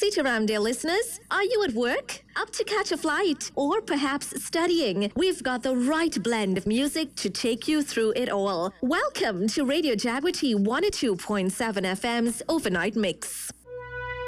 Sitaram, dear listeners. Are you at work? Up to catch a flight? Or perhaps studying? We've got the right blend of music to take you through it all. Welcome to Radio Jaguar 102.7 FM's Overnight Mix.